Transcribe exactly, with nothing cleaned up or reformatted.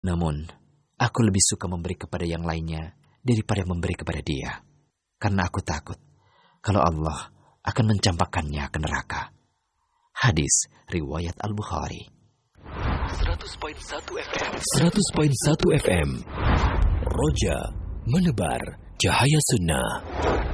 Namun, aku lebih suka memberi kepada yang lainnya daripada memberi kepada dia. Karena aku takut kalau Allah akan mencampakkannya ke neraka. Hadis riwayat Al-Bukhari. seratus koma satu F M seratus koma satu F M Roja menebar cahaya sunnah.